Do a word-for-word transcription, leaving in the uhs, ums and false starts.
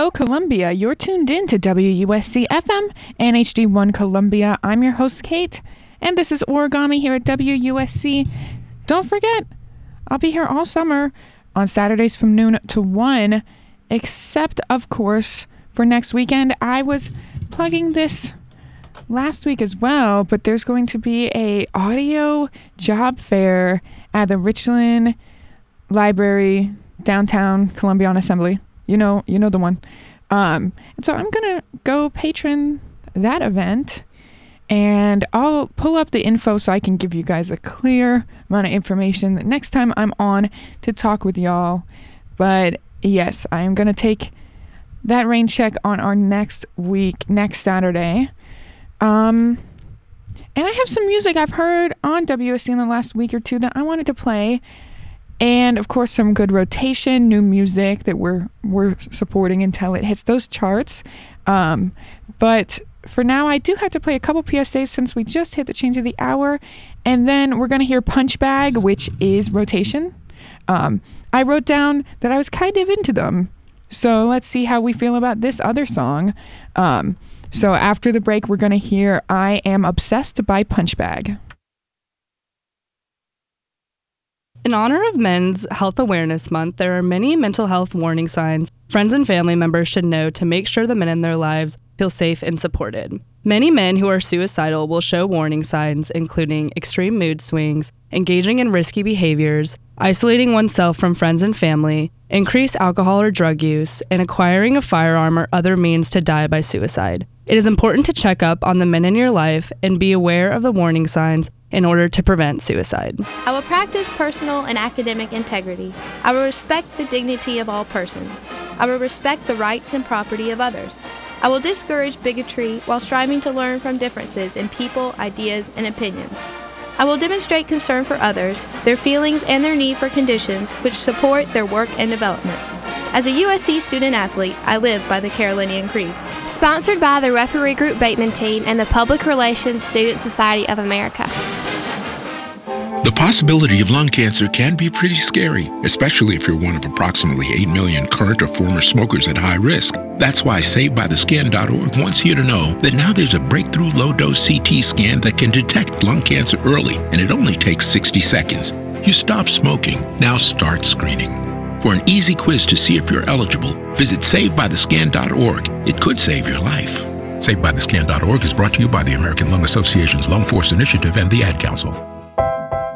Hello, Columbia. You're tuned in to W U S C F M and H D one Columbia. I'm your host, Kate, and this is Origami here at W U S C. Don't forget, I'll be here all summer on Saturdays from noon to one, except, of course, for next weekend. I was plugging this last week as well, but there's going to be a audio job fair at the Richland Library, downtown Columbia on Assembly. You know, you know the one. Um, and so I'm going to go patron that event, and I'll pull up the info so I can give you guys a clear amount of information the next time I'm on to talk with y'all. But yes, I am going to take that rain check on our next week, next Saturday. Um, and I have some music I've heard on W S C in the last week or two that I wanted to play. And of course, some good rotation, new music that we're we're supporting until it hits those charts. Um, but for now, I do have to play a couple P S As since we just hit the change of the hour. And then we're going to hear Punch Bag, which is rotation. Um, I wrote down that I was kind of into them. So let's see how we feel about this other song. Um, so after the break, we're going to hear I Am Obsessed by Punch Bag. In honor of Men's Health Awareness Month, there are many mental health warning signs friends and family members should know to make sure the men in their lives feel safe and supported. Many men who are suicidal will show warning signs, including extreme mood swings, engaging in risky behaviors, isolating oneself from friends and family, increased alcohol or drug use, and acquiring a firearm or other means to die by suicide. It is important to check up on the men in your life and be aware of the warning signs in order to prevent suicide. I will practice personal and academic integrity. I will respect the dignity of all persons. I will respect the rights and property of others. I will discourage bigotry while striving to learn from differences in people, ideas, and opinions. I will demonstrate concern for others, their feelings, and their need for conditions which support their work and development. As a U S C student-athlete, I live by the Carolinian Creed. Sponsored by the Referee Group Bateman Team and the Public Relations Student Society of America. The possibility of lung cancer can be pretty scary, especially if you're one of approximately eight million current or former smokers at high risk. That's why Saved By The Skin dot org wants you to know that now there's a breakthrough low-dose C T scan that can detect lung cancer early, and it only takes sixty seconds. You stop smoking, now start screening. For an easy quiz to see if you're eligible, visit Saved By The Skin dot org. It could save your life. Saved By The Skin dot org is brought to you by the American Lung Association's Lung Force Initiative and the Ad Council.